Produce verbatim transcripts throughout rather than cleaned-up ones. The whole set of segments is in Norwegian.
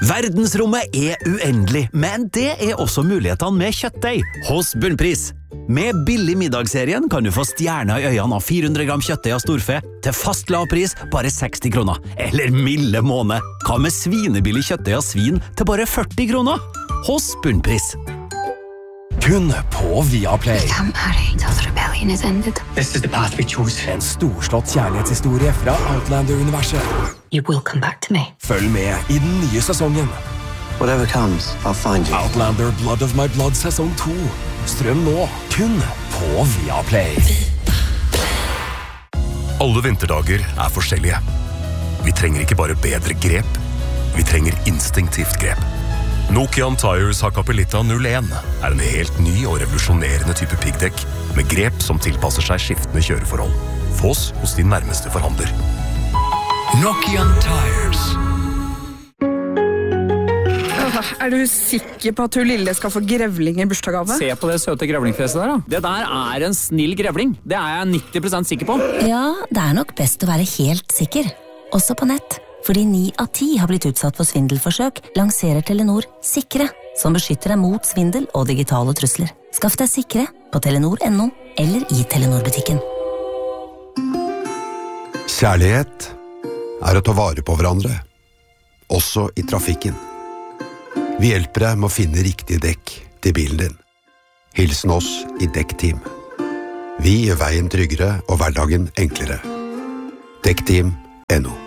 Verdensrommet er uendelig, men det er også mulighetene med kjøttdeig hos Bunnpris. Med billig middagsserien kan du få stjerner i øynene av fire hundre gram kjøttdeig av storfe til fast lav pris bare seksti kroner. Eller milde måned. Hva med svinebillig kjøttdeig av svin til bare førti kroner? Hos Bunnpris. Kun på Viaplay. We can't marry until the rebellion is ended. This is the path we choose. En storslått kjærlighetshistorie fra Outlander-universet. You will come back to me. Følg med i den nye sesongen. Whatever comes, I'll find you. Outlander Blood of My Blood sesong to. Strøm nå, kun på Viaplay. Alle vinterdager er forskjellige. Vi trenger ikke bare bedre grep, vi trenger instinktivt grep. Nokian Tires Hakkapeliitta null en er en helt ny og revolusjonerende type piggdekk med grep som tilpasser seg skiftende kjøreforhold. Fås hos din nærmeste forhandler. Nokian Tires. Er du sikker på at hun lille skal få grevling i bursdagsgave? Se på det søte grevlingfjeset der da. Det der er en snill grevling. Det er jeg nitti prosent sikker på. Ja, det er nok best å være helt sikker. Også på nett. Fordi ni av ti har blitt utsatt for svindelforsøk, lanserer Telenor Sikre, som beskytter deg mot svindel og digitale trusler. Skaff deg Sikre på telenor punktum no eller i Telenor-butikken. Kjærlighet er å ta vare på hverandre, også i trafikken. Vi hjelper deg med å finne riktig dekk til bilen din. Hilsen oss i Dekkteam. Vi gjør veien tryggere og hverdagen enklere. Dekkteam punktum no.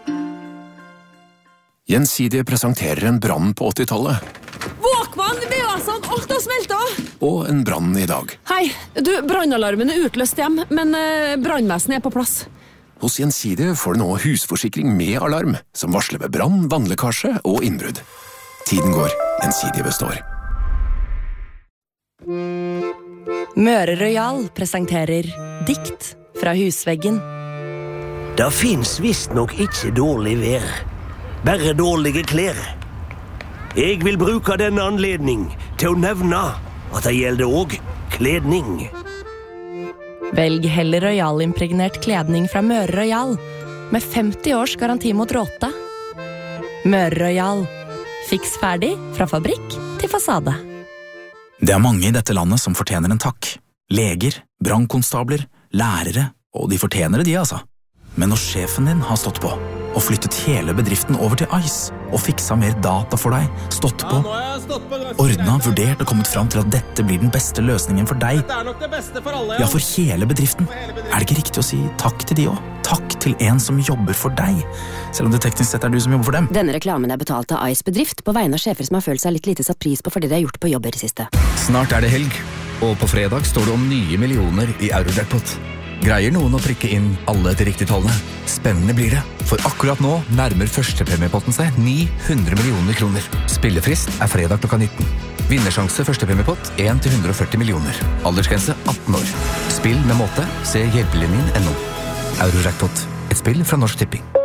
Gjensidige presenterer en brann på åttitallet. Våkmann, det er jo sånn, alt har smeltet. Og en brann i dag. Hei, du, brannalarmen er utløst hjem, men eh, brannvesenet er på plass. Hos Gjensidige får du nå husforsikring med alarm, som varsler ved brann, vannlekkasje og innbrudd. Tiden går, Gjensidige består. Møre Royal presenterer Dikt fra husveggen. Det finnes visst nok ikke dårlig vær, bare dårlige klær. Jeg vil bruke denne anledning til å nevne at det gjelder også kledning. Velg heller Royal-impregnert kledning fra Møre Royal, med femti års garanti mot råte. Møre Royal. Fiks ferdig fra fabrikk til fasade. Det er mange i dette landet som fortjener en takk. Leger, brannkonstabler, lærere, og de fortjener det de, altså. Men når sjefen din har stått på, og flyttet hele bedriften over til Ice, og fiksa mer data for deg, stått på, ordna, vurdert og kommet fram til at dette blir den beste løsningen for deg, det er nok det beste for alle, ja, for hele bedriften, er det ikke riktig å si takk til de også? Takk til en som jobber for deg, selv om det teknisk sett er du som jobber for dem. Denne reklamen er betalt av Ice bedrift på vegne av sjefer som har følt seg litt lite satt pris på for det de har gjort på jobber i siste. Snart er det helg, og på fredag står det om nye millioner i Eurojackpot. Greier noen å trykke inn alle de riktige tallene? Spennende blir det, for akkurat nå nærmer førstepremiepotten seg ni hundre millioner kroner. Spillefrist er fredag klokka nitten. Vinnersjanse førstepremiepott en til hundre og førti millioner. Aldersgrense atten år. Spill med måte, se hjelpelinjen punktum no. Eurojackpot, et spill fra Norsk Tipping.